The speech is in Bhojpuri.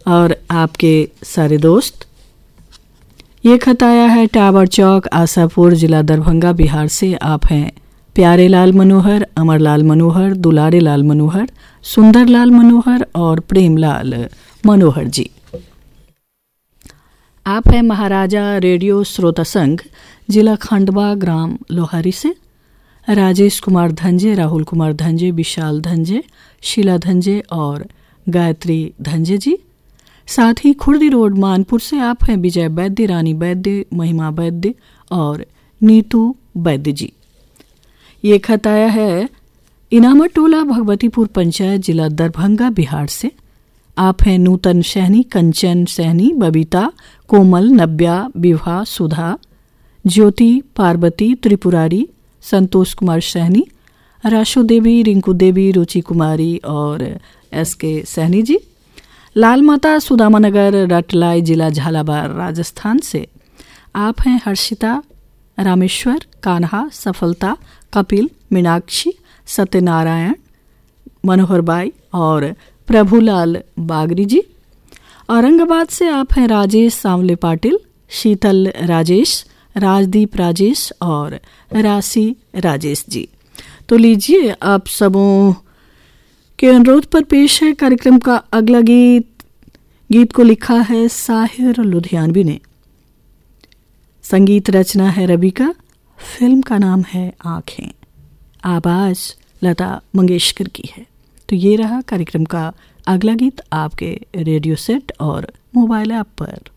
और आपके सारे दोस्त। ये खत आया है टावर चौक आशापुर जिला दरभंगा बिहार से। आप हैं प्यारे लाल मनोहर, अमरलाल मनोहर, दुलारे लाल मनोहर, सुंदर लाल मनोहर और प्रेमलाल मनोहर जी। आप हैं महाराजा रेडियो श्रोता संघ जिला खंडवा ग्राम लोहारी से। राजेश कुमार धंजे, राहुल कुमार धंजे, विशाल धंजे, शीला धंजे और गायत्री धंजे जी। साथ ही खुर्दी रोड मानपुर से आप हैं विजय वैद्य, रानी वैद्य, महिमा वैद्य और नीतू वैद्य जी। ये खत आया है इनामत टोला भगवतीपुर पंचायत जिला दरभंगा बिहार से। आप हैं नूतन सहनी, कंचन सहनी, बबीता, कोमल, नव्या, विभा, सुधा, ज्योति, पार्वती, त्रिपुरारी, संतोष कुमार सहनी, राशु देवी, रिंकू देवी, रुचि कुमारी और एसके सहनी जी। लाल माता सुदामानगर रटलाई जिला झालावाड़ राजस्थान से। आप हैं हर्षिता, रामेश्वर, कान्हा, सफलता, कपिल, मीनाक्षी, सत्यनारायण, मनोहर बाई और प्रभुलाल बागरी जी। औरंगाबाद से आप हैं राजेश सांवले पाटिल, शीतल राजेश, राजदीप राजेश और राशि राजेश जी। तो लीजिए आप सबों के अनुरोध पर पेश है कार्यक्रम का अगला गीत को लिखा है साहिर लुधियानवी ने। संगीत रचना है रवि का। फिल्म का नाम है आँखें। आवाज लता मंगेशकर की है। तो ये रहा कार्यक्रम का अगला गीत आपके रेडियो सेट और मोबाइल ऐप पर।